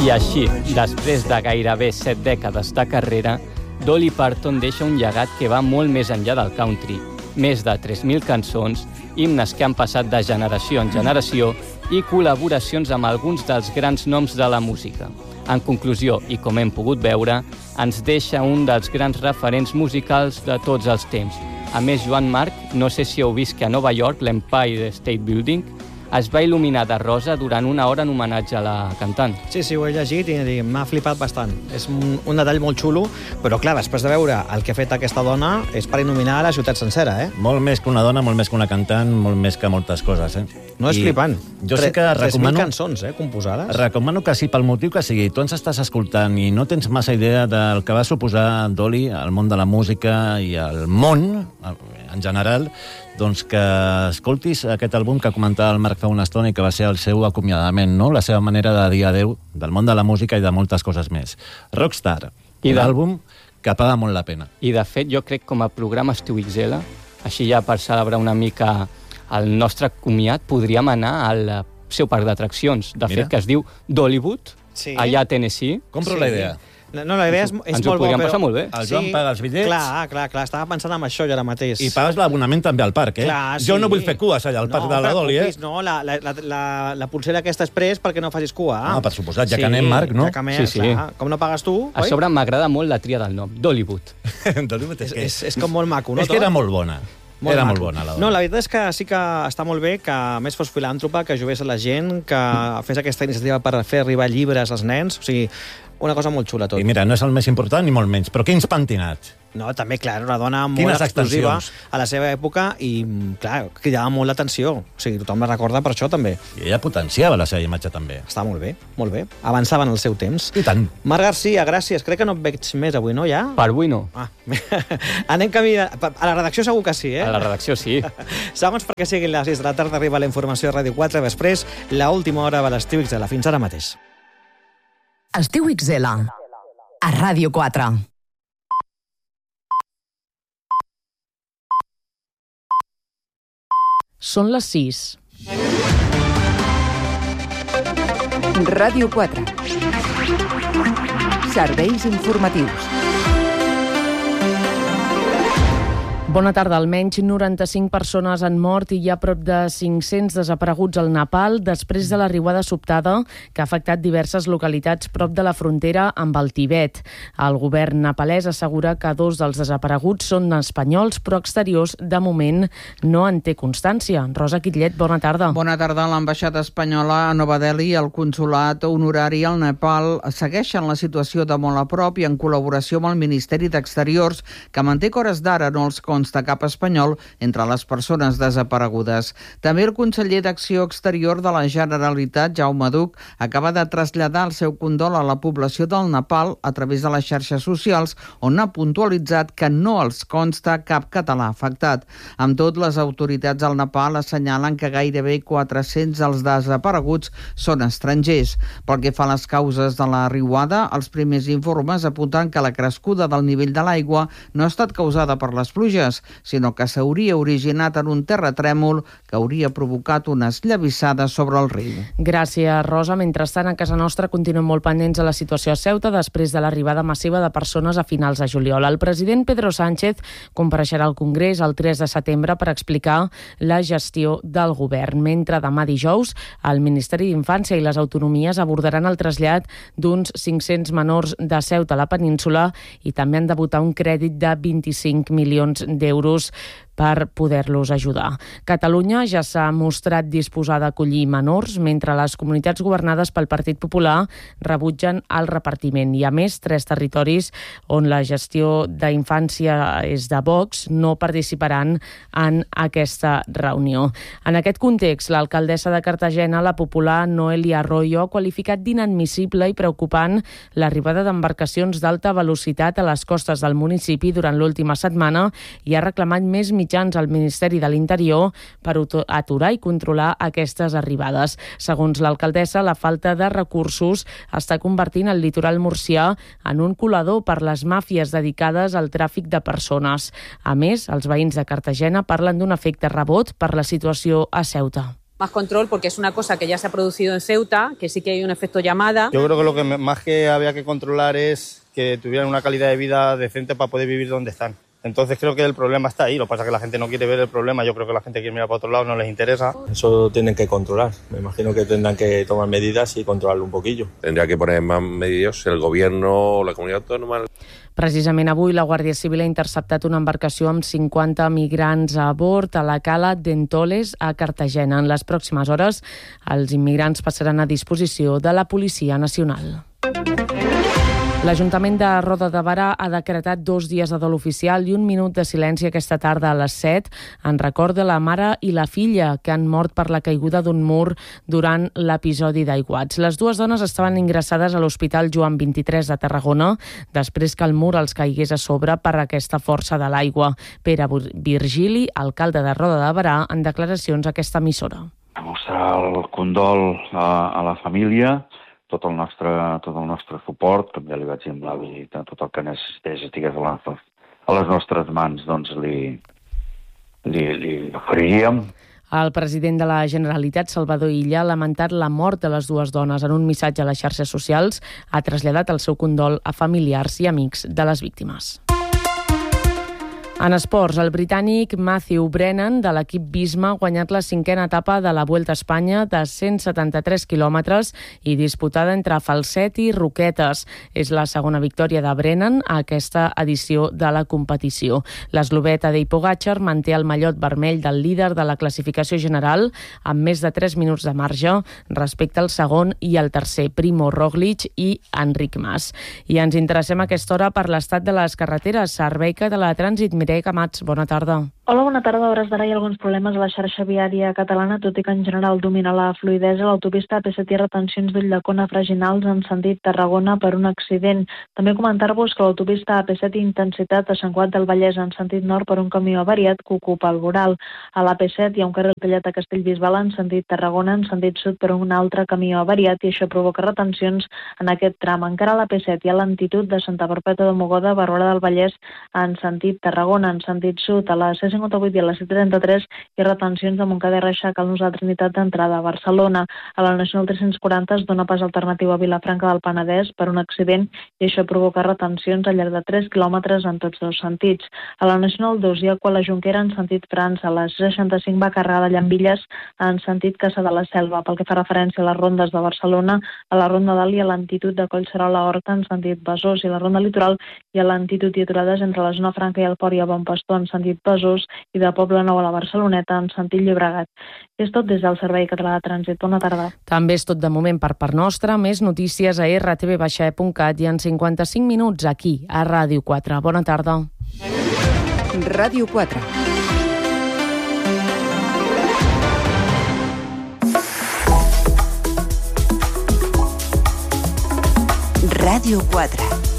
I així, després de gairebé 7 dècades de carrera, Dolly Parton deixa un llegat que va molt més enllà del country. Més de 3.000 cançons, himnes que han passat de generació en generació i col·laboracions amb alguns dels grans noms de la música. En conclusió, i com hem pogut veure, ens deixa un dels grans referents musicals de tots els temps. A més, Joan Marc, no sé si heu vist que a Nova York, l'Empire State Building, es va il·luminar de rosa durant una hora en homenatge a la cantant. Sí, ho he llegit i m'ha flipat bastant. És un detall molt xulo, però clar, després de veure el que ha fet aquesta dona, és per il·luminar la ciutat sencera, eh? Molt més que una dona, molt més que una cantant, molt més que moltes coses, eh? No, és flipant. Jo sí que recomano... 3.000 cançons, composades. Recomano que sí, pel motiu que sigui. Tu ens estàs escoltant i no tens massa idea del que va suposar Dolly al món de la música i al món, en general, doncs que escoltis aquest àlbum que comentava el Marc fa una estona i que va ser el seu acomiadament, no? La seva manera de dir adeu del món de la música i de moltes coses més. Rockstar, un àlbum que paga molt la pena. I, de fet, jo crec com a programa Estiu XL, així ja per celebrar una mica el nostre comiat, podríem anar al seu parc d'atraccions, de fet, que es diu Dollywood, allà a Tennessee. Compro la idea. No, la idea és molt bona. Ens ho podríem passar molt bé. El Joan paga els bitllets. Clar, estava pensant en això jo ara mateix. I pagues l'abonament també al parc, eh? Clar, sí. Jo no vull fer cues allà al parc de la Dolly, eh? No, la pulsera aquesta exprès perquè no facis cua. Ah, per suposat, ja que anem, Marc, no? Sí. Com no pagues tu, oi? A sobre m'agrada molt la tria del nom, Dollywood. Dollywood és com molt maco, no? És que era molt bona. Era molt bona, la dona. No, la veritat és que sí que està molt bé que a més fos filàntropa, que ajudés a la gent, que fes aquesta iniciativa per fer arribar llibres als nens. O sigui, una cosa molt xula tot. I mira, no és el més important ni molt menys, però quins pentinats. No, també, clar, era una dona molt exclusiva a la seva època i, clar, cridava molt l'atenció. O sigui, tothom la recorda per això, també. I ella potenciava la seva imatge, també. Està molt bé, molt bé. Avançava en el seu temps. I tant. Marc Garcia, gràcies. Crec que no et veig més avui, no, ja? Per avui no. Anem camí... A la redacció segur que sí, eh? A la redacció sí. Segons perquè siguin les 6 de la tarda arriba la informació a Ràdio 4, després l'última hora de l'Estiu XL. Fins ara mateix. Estiu XL, a Ràdio 4. Són les 6. Ràdio 4. Serveis informatius. Bona tarda. Almenys 95 persones han mort i hi ha prop de 500 desapareguts al Nepal després de la riuada sobtada que ha afectat diverses localitats prop de la frontera amb el Tibet. El govern nepalès assegura que 2 dels desapareguts són espanyols, però exteriors de moment no en té constància. Rosa Quitlet, bona tarda. Bona tarda. L'ambaixada espanyola a Nova Delhi i el consolat honorari al Nepal segueixen la situació de molt a prop i en col·laboració amb el Ministeri d'Exteriors, que manté que hores d'ara no els consta cap espanyol entre les persones desaparegudes. També el conseller d'Acció Exterior de la Generalitat, Jaume Duch, acaba de traslladar el seu condol a la població del Nepal a través de les xarxes socials, on ha puntualitzat que no els consta cap català afectat. Amb tot, les autoritats al Nepal assenyalen que gairebé 400 dels desapareguts són estrangers. Pel que fa a les causes de la riuada, els primers informes apunten que la crescuda del nivell de l'aigua no ha estat causada per les pluges, sinó que s'hauria originat en un terratrèmol que hauria provocat una esllavissada sobre el riu. Gràcies, Rosa. Mentrestant, a casa nostra continuem molt pendents de la situació a Ceuta després de l'arribada massiva de persones a finals de juliol. El president Pedro Sánchez compareixerà al Congrés el 3 de setembre per explicar la gestió del govern, mentre demà dijous el Ministeri d'Infància i les Autonomies abordaran el trasllat d'uns 500 menors de Ceuta a la península i també han de votar un crèdit de 25 milions d'euros per poder-los ajudar. Catalunya ja s'ha mostrat disposada a acollir menors, mentre les comunitats governades pel Partit Popular rebutgen el repartiment. I a més, 3 territoris on la gestió d'infància és de Vox no participaran en aquesta reunió. En aquest context, l'alcaldessa de Cartagena, la popular Noelia Arroyo, ha qualificat d'inadmissible i preocupant l'arribada d'embarcacions d'alta velocitat a les costes del municipi durant l'última setmana i ha reclamat més mitjans al Ministeri de l'Interior per aturar i controlar aquestes arribades. Segons l'alcaldessa, la falta de recursos està convertint el litoral murcià en un colador per les màfies dedicades al tràfic de persones. A més, els veïns de Cartagena parlen d'un efecte rebot per la situació a Ceuta. más control, porque es una cosa que ya se ha producido en Ceuta, que sí que hay un efecto llamada. Yo creo que lo que más que había que controlar es que tuvieran una calidad de vida decente para poder vivir donde están. Entonces creo que el problema está ahí, lo que pasa es que la gente no quiere ver el problema, yo creo que la gente quiere mirar para otro lado, no les interesa. Eso tienen que controlar, me imagino que tendrán que tomar medidas y controlarlo un poquillo. Tendría que poner más medidas el gobierno o la comunitat autónoma. Precisament avui la Guàrdia Civil ha interceptat una embarcació amb 50 migrants a bord a la cala d'Entoles a Cartagena. En les pròximes hores els immigrants passaran a disposició de la Policia Nacional. L'Ajuntament de Roda de Berà ha decretat 2 dies de dol oficial i 1 minut de silenci aquesta tarda a les 7 en record de la mare i la filla que han mort per la caiguda d'un mur durant l'episodi d'aiguats. Les dues dones estaven ingressades a l'Hospital Joan 23 de Tarragona després que el mur els caigués a sobre per aquesta força de l'aigua. Pere Virgili, alcalde de Roda de Berà, en declaracions a aquesta emissora. Mostrar el condol a la família, tot el nostre suport, com ja li vaig dir amb l'avi, tot el que necessités estigués a les nostres mans, doncs li oferiríem. El president de la Generalitat, Salvador Illa, ha lamentat la mort de les dues dones. En un missatge a les xarxes socials ha traslladat el seu condol a familiars i amics de les víctimes. En esports, el britànic Matthew Brennan de l'equip Visma ha guanyat la 5a etapa de la Vuelta a Espanya de 173 quilòmetres i disputada entre Falset i Roquetes. És la segona victòria de Brennan a aquesta edició de la competició. L'eslovè Tadej Pogačar manté el mallot vermell del líder de la classificació general amb més de 3 minuts de marge respecte al segon i el tercer, Primo Roglic i Enric Mas. I ens interessem a aquesta hora per l'estat de les carreteres. Servei Català de Trànsit, Mireia Camats, bona tarda. Hola, bona tarda. A hores d'ara hi ha alguns problemes a la xarxa viària catalana, tot i que en general domina la fluïdesa. L'autopista AP7 hi ha retencions d'Ulldecona a Freginals en sentit Tarragona per un accident. També comentar-vos que l'autopista AP7 intensitat a Sant Cugat del Vallès en sentit nord per un camió avariat que ocupa el voral. A l'AP7 hi ha un carril tallat a Castellbisbal en sentit Tarragona en sentit sud per un altre camió avariat i això provoca retencions en aquest tram. Encara a l'AP7 hi ha lentitud de Santa Perpètua de Mogoda a Barberà del Vallès en sentit Tarragona en sentit sud. A la C58 i a la C33 hi ha retencions de Montcada i Reixac al Nus de la Trinitat d'entrada a Barcelona. A la Nacional 340 es dona pas alternatiu a Vilafranca del Penedès per un accident i això provoca retencions al llarg de 3 quilòmetres en tots dos sentits. A la Nacional 2 hi ha Quan la Jonquera en sentit França. A la 65 va carregada de Llambilles en sentit Caça de la Selva. Pel que fa referència a les rondes de Barcelona, a la Ronda d'Alt hi ha lentitud de Collserola a Horta en sentit Besòs i a la Ronda Litoral hi ha lentitud i aturades entre la zona franca i el Port i a Bon Pastor en sentit Besòs i de Poblenou a la Barceloneta en sentit Llobregat. És tot des del Servei Català de Trànsit. Bona tarda. També és tot de moment per part nostra. Més notícies a rtv-e.cat i en 55 minuts aquí, a Ràdio 4. Bona tarda. Ràdio 4. Ràdio 4.